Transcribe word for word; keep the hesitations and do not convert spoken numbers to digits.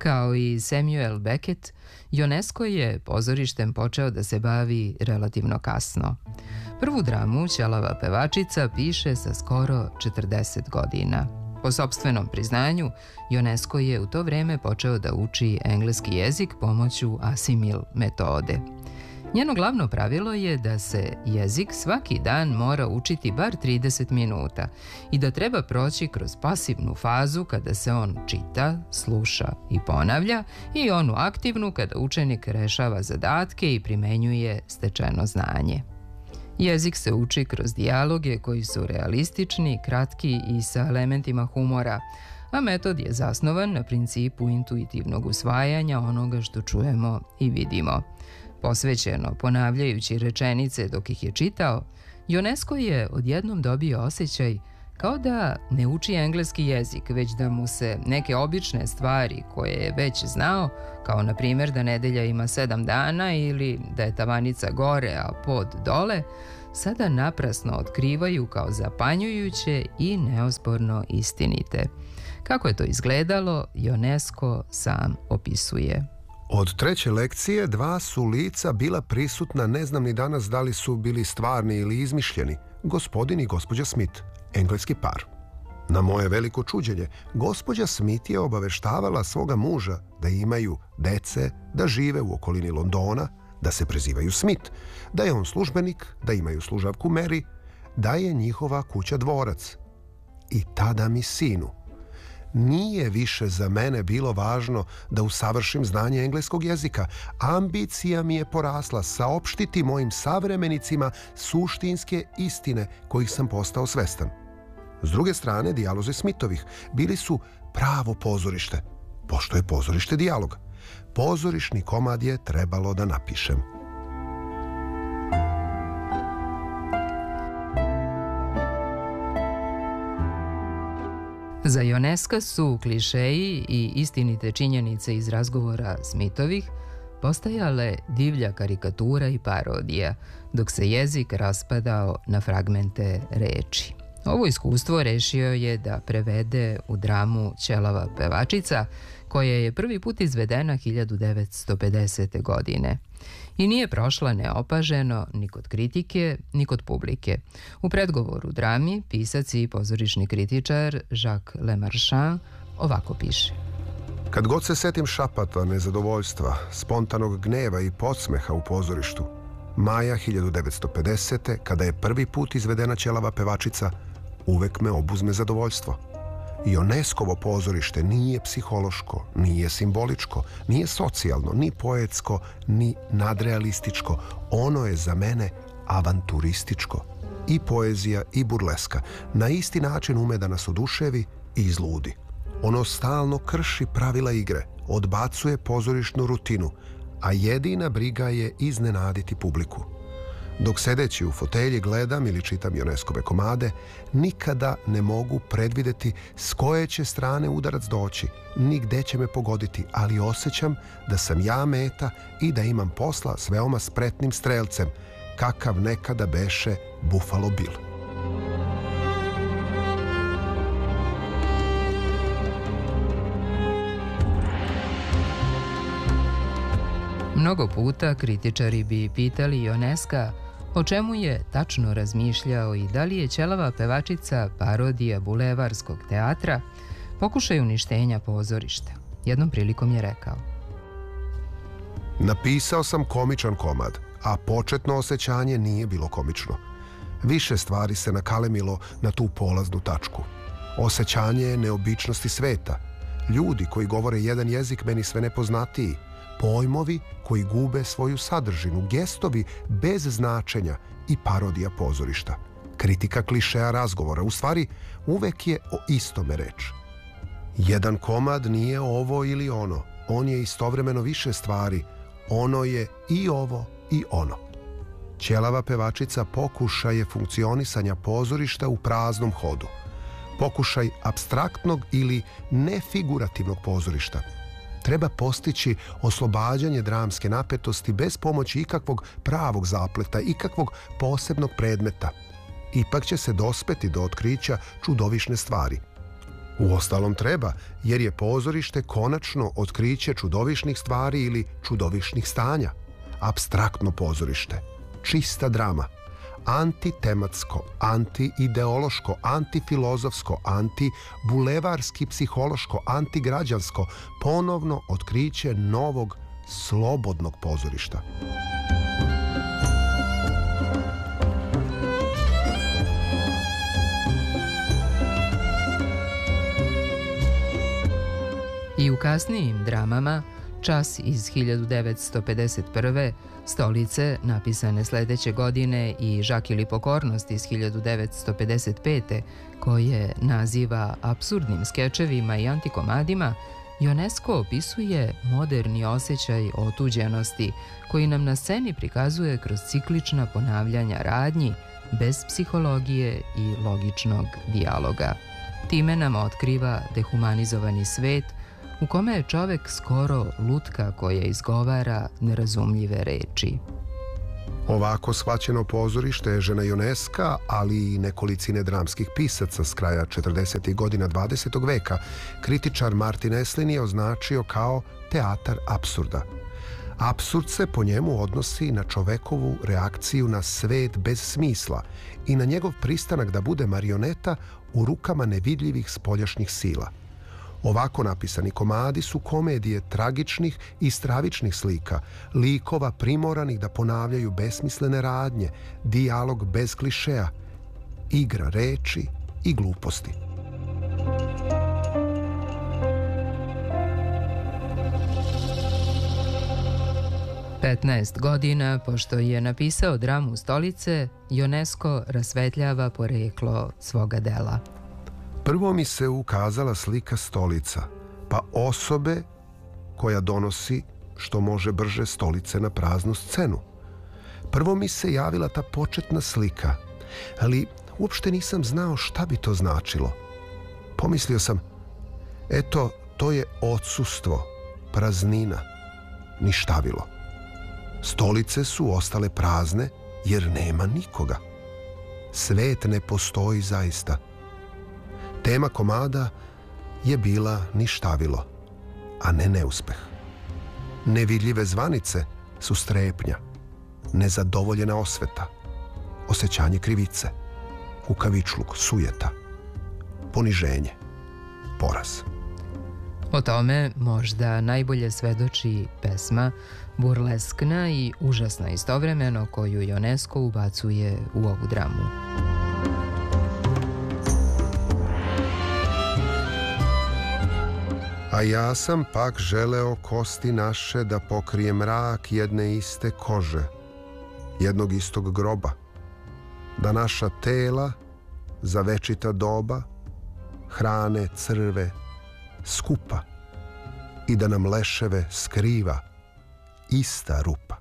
Kao i Samuel Beckett, Ionesco je pozorištem počeo da se bavi relativno kasno. Prvu dramu Ćelava pevačica piše sa skoro četrdeset godina. Po sopstvenom priznanju, Ionesco je u to vreme počeo da uči engleski jezik pomoću Asimil metode. Njeno glavno pravilo je da se jezik svaki dan mora učiti bar trideset minuta i da treba proći kroz pasivnu fazu kada se on čita, sluša i ponavlja i onu aktivnu kada učenik rešava zadatke i primenjuje stečeno znanje. Jezik se uči kroz dijaloge koji su realistični, kratki i sa elementima humora, a metod je zasnovan na principu intuitivnog usvajanja onoga što čujemo i vidimo. Posvećeno ponavljajući rečenice dok ih je čitao, Ionesco je odjednom dobio osjećaj kao da ne uči engleski jezik, već da mu se neke obične stvari koje je već znao, kao na primjer da nedelja ima sedam dana ili da je tavanica gore, a pod dole, sada naprasno otkrivaju kao zapanjujuće i neosporno istinite. Kako je to izgledalo, Ionesco sam opisuje. Od treće lekcije dva su lica bila prisutna, ne znam ni danas da li su bili stvarni ili izmišljeni, gospodin i gospođa Smith, engleski par. Na moje veliko čuđenje, gospođa Smith je obaveštavala svoga muža da imaju dece, da žive u okolini Londona, da se prezivaju Smith, da je on službenik, da imaju služavku Mary, da je njihova kuća dvorac. I tada mi sinu, nije više za mene bilo važno da usavršim znanje engleskog jezika. Ambicija mi je porasla saopštiti mojim savremenicima suštinske istine kojih sam postao svestan. S druge strane, dijalozi Smithovih bili su pravo pozorište, pošto je pozorište dijalog. Pozorišni komad je trebalo da napišem. Za Ionesca su klišeji i istinite činjenice iz razgovora Smithovih postajale divlja karikatura i parodija, dok se jezik raspadao na fragmente reči. Ovo iskustvo rešio je da prevede u dramu Ćelava pevačica, koja je prvi put izvedena hiljadu devetsto pedesete. godine. I nije prošla neopaženo ni kod kritike, ni kod publike. U predgovoru drami pisac i pozorišni kritičar Jacques Lemarchand ovako piše. Kad god se setim šapata, nezadovoljstva, spontanog gneva i podsmeha u pozorištu, maja hiljadu devetsto pedesete. kada je prvi put izvedena Ćelava pevačica, uvek me obuzme zadovoljstvo. Ionescovo pozorište nije psihološko, nije simboličko, nije socijalno, ni poetsko, ni nadrealističko. Ono je za mene avanturističko. I poezija i burleska na isti način ume da nas oduševi i izludi. Ono stalno krši pravila igre, odbacuje pozorišnu rutinu, a jedina briga je iznenaditi publiku. Dok sedeći u fotelji gledam ili čitam Ionescove komade, nikada ne mogu predvideti s koje će strane udarac doći, ni gde će me pogoditi, ali osjećam da sam ja meta i da imam posla s veoma spretnim strelcem, kakav nekada beše Buffalo Bill. Mnogo puta kritičari bi pitali Ionesca o čemu je tačno razmišljao i da li je Ćelava pevačica parodija bulevarskog teatra, pokušaj uništenja pozorišta. Jednom prilikom je rekao: Napisao sam komičan komad, a početno osjećanje nije bilo komično. Više stvari se nakalemilo na tu polaznu tačku. Osjećanje neobičnosti sveta, ljudi koji govore jedan jezik meni sve nepoznatiji, pojmovi koji gube svoju sadržinu, gestovi bez značenja i parodija pozorišta. Kritika klišeja razgovora, u stvari uvek je o istome reč. Jedan komad nije ovo ili ono, on je istovremeno više stvari, ono je i ovo i ono. Ćelava pevačica pokušaj je funkcionisanja pozorišta u praznom hodu. Pokušaj apstraktnog ili nefigurativnog pozorišta. Treba postići oslobađanje dramske napetosti bez pomoći ikakvog pravog zapleta, ikakvog posebnog predmeta. Ipak će se dospeti do otkrića čudovišne stvari. Uostalom treba, jer je pozorište konačno otkriće čudovišnih stvari ili čudovišnih stanja. Apstraktno pozorište, čista drama, antitematsko, antiideološko, antifilozofsko, antibulevarski, psihološko, antigrađansko, ponovno otkriće novog slobodnog pozorišta. I u kasnijim dramama, Čas iz hiljadu devetsto pedeset prve, Stolice, napisane sledeće godine, i Žak ili pokornost iz hiljadu devetsto pedeset pete, koje naziva apsurdnim skečevima i antikomadima, Ionesco opisuje moderni osjećaj otuđenosti koji nam na sceni prikazuje kroz ciklična ponavljanja radnji, bez psihologije i logičnog dijaloga. Time nam otkriva dehumanizovani svet u kome je čovek skoro lutka koja izgovara nerazumljive reči. Ovako shvaćeno pozorište je žena Ionesca, ali i nekolicine dramskih pisaca s kraja četrdesetih godina dvadesetog veka, kritičar Martin Esslin je označio kao teatar apsurda. Apsurd se po njemu odnosi na čovekovu reakciju na svet bez smisla i na njegov pristanak da bude marioneta u rukama nevidljivih spoljašnjih sila. Ovako napisani komadi su komedije tragičnih i stravičnih slika, likova primoranih da ponavljaju besmislene radnje, dijalog bez klišeja, igra reči i gluposti. petnaest godina pošto je napisao dramu Stolice, Ionesco rasvetljava poreklo svoga dela. Prvo mi se ukazala slika Stolica, pa osobe koja donosi što može brže stolice na praznu scenu. Prvo mi se javila ta početna slika, ali uopšte nisam znao šta bi to značilo. Pomislio sam, eto, to je odsustvo, praznina, ništavilo. Stolice su ostale prazne jer nema nikoga. Svet ne postoji zaista. Tema komada je bila ništavilo, a ne neuspeh. Nevidljive zvanice su strepnja, nezadovoljena osveta, osjećanje krivice, kukavičluk, sujeta, poniženje, poraz. O tome možda najbolje svedoči pesma, burleskna i užasna istovremeno, koju Ionesco ubacuje u ovu dramu. A ja sam pak želeo kosti naše da pokrije mrak jedne iste kože, jednog istog groba, da naša tela za večita doba hrane crve skupa i da nam leševe skriva ista rupa.